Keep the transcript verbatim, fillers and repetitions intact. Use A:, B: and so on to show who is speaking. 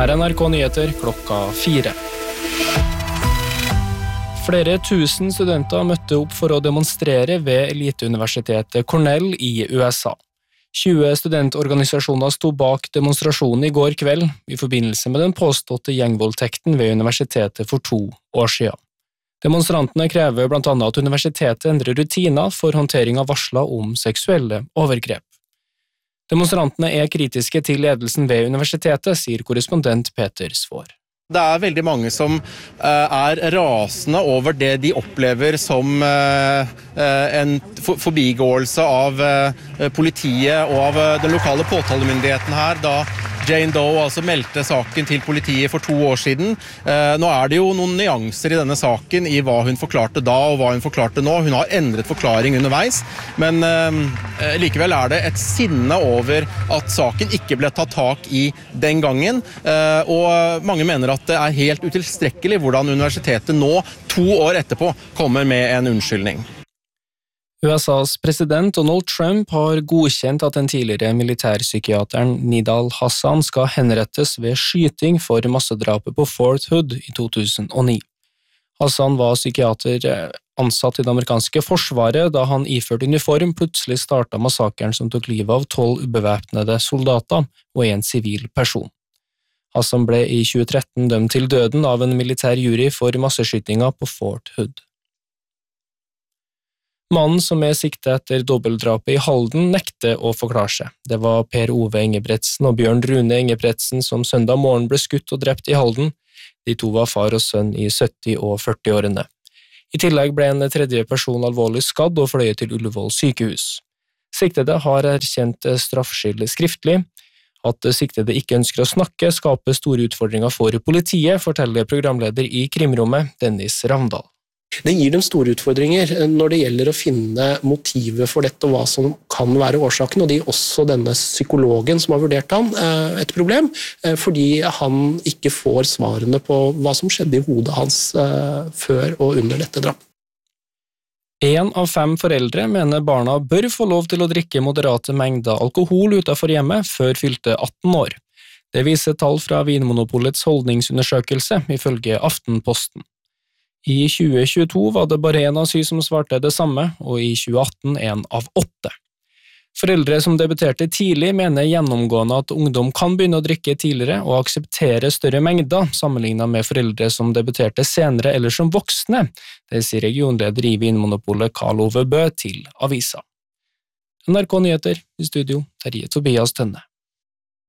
A: Her er N R K Nyheter klokka fire. Flere tusen studenter møtte opp for å demonstrere ved eliteuniversitetet Cornell i U S A. tjue studentorganisasjoner sto bak demonstrasjonen i går kveld i forbindelse med den påståtte gjengvoldtekten ved universitetet for to år siden. Demonstrantene krever blant annet at universitetet endrer rutiner for håndtering av varsler om seksuelle overgrep. Demonstrantene er kritiske til ledelsen ved universitetet, sier korrespondent Peter Svår.
B: Det er veldig mange som er rasende over det de opplever som en forbigåelse av politiet og av den lokale påtalemyndigheten her, da Jane Doe altså meldte saken til politiet for to år siden. Nå er det jo noen nyanser i denne saken i hva hun forklarte da og hva hun forklarte nå. Hun har endret forklaring underveis, men likevel er det et sinne over at saken ikke ble tatt tak i den gangen, og mange mener at det er helt utilstrekkelig hvordan universitetet nå, to år etterpå, kommer med en unnskyldning.
A: U S A's president Donald Trump har godkjent at den tidligere militærpsykiateren Nidal Hassan skal henrettes ved skyting for massedrapet på Fort Hood i to tusen og ni. Hassan var psykiater ansatt i det amerikanske forsvaret da han iført uniform plutselig startet massakren som tok livet av tolv ubevæpnede soldater og en sivil person. Hassan ble i tjue tretten dømt til døden av en militær jury for masseskytinga på Fort Hood. Mannen som er siktet etter dobbeltdrapet i Halden nekter å forklare seg. Det var Per Ove Engebretsen og Bjørn Rune Engebretsen som søndag morgen ble skutt og drept i Halden. De to var far og sønn i sytti- og førti-årene. I tillegg ble en tredje person alvorlig skadd og fløyet til Ullevål sykehus. Siktede har erkjent straffskyld skriftlig. At siktede ikke ønsker å snakke skaper store utfordringer for politiet, forteller programleder i Krimrommet Dennis Ravndal.
C: Det gir dem store utfordringer når det gjelder å finne motivet for dette og hva som kan være årsaken, og det gir også denne psykologen som har vurdert han et problem, fordi han ikke får svarene på hva som skjedde i hodet hans før og under dette drap.
A: En av fem foreldre mener barna bør få lov til å drikke moderate mengder alkohol utenfor hjemmet før fylte atten år. Det viser tall fra Vinmonopolets holdningsundersøkelse, ifølge Aftenposten. I tjue tjueto var det bare en av syv som svarte det samme, og i tjue atten en av åtte. Foreldre som debuterte tidlig mener gjennomgående at ungdom kan begynne å drikke tidligere og akseptere større mengder, sammenlignet med foreldre som debuterte senere eller som voksne, det sier regionleder i Vinmonopolet Karl Ove Bø til avisa. N R K Nyheter, i studio, Terje Tobias Tønne.